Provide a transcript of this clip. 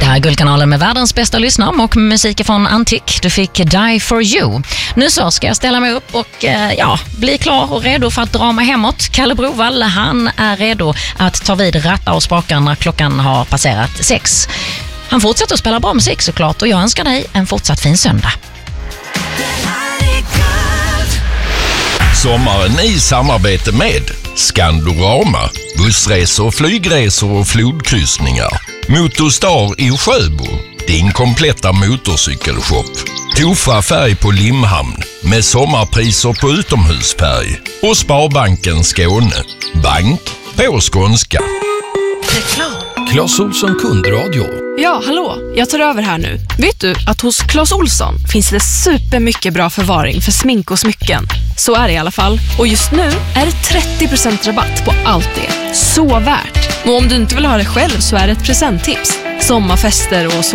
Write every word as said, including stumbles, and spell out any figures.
här är Guldkanalen med världens bästa lyssnare och musik från Antik. Du fick Die for You. Nu så ska jag ställa mig upp och eh, ja, bli klar och redo för att dra mig hemåt. Kalle Brovall, han är redo att ta vid ratta och spakar när klockan har passerat sex. Han fortsätter att spela bra musik såklart och jag önskar dig en fortsatt fin söndag. Sommaren i samarbete med Skandorama, bussresor, flygresor och flodkryssningar. Motorstar i Sjöbo, din kompletta motorcykelshop. Tofa färg på Limhamn med sommarpriser på utomhusfärg. Och Sparbanken Skåne, bank på skånska. Clas Ohlson kundradio. Ja, hallå. Jag tar över här nu. Vet du att hos Clas Ohlson finns det supermycket bra förvaring för smink och smycken. Så är det i alla fall. Och just nu är det trettio procent rabatt på allt det. Så värt. Och om du inte vill ha det själv så är det ett presenttips. Sommarfester och så.